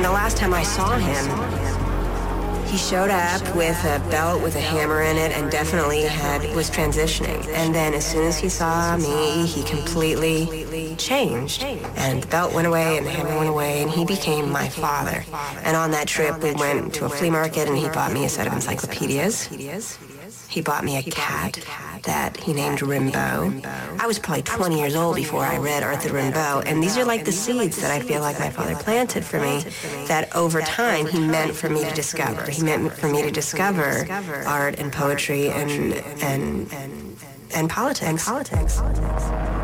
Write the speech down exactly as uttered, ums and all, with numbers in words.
the last time I saw him, he showed up with a belt with a hammer in it and definitely had was transitioning. And then as soon as he saw me, he completely changed. And the belt went away and the hammer went away and he became my father. And on that trip, we went to a flea market and he bought me a set of encyclopedias. He bought me a cat that he named Rimbaud. I was probably twenty years old before I read Arthur Rimbaud, and these are like the seeds that I feel like my father planted for me that over time he meant for me to discover. He meant for me to discover art and poetry and and and, and politics. And politics.